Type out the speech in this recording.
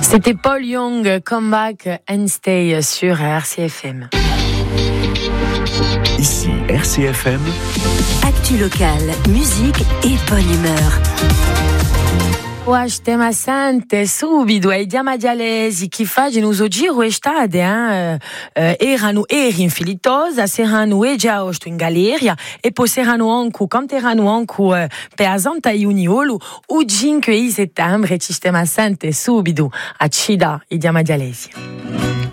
C'était Paul Young, Come Back and Stay sur RCFM. Ici RCFM. Actu locale, musique et bonne humeur. Stiamo sente subito ai diamadialesi che fanno uso giro estate erano in Filitosa, serano già in Galeria e poi serano anche canterano anche per Santa Iuniolo o 5 settembre ci stiamo sente subito a Cida i diamadialesi.